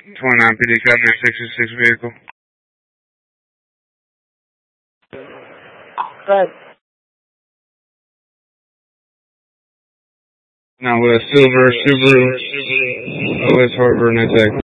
29 PD Captain 66 vehicle. Good. Now with a silver Subaru OS Heartburn attack.